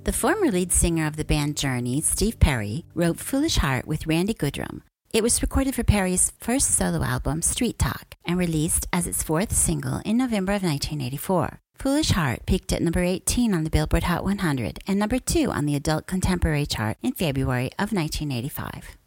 The former lead singer of the band Journey, Steve Perry, wrote Foolish Heart with Randy Goodrum. It was recorded for Perry's first solo album, Street Talk, and released as its fourth single in November of 1984. Foolish Heart peaked at number 18 on the Billboard Hot 100 and number 2 on the Adult Contemporary chart in February of 1985.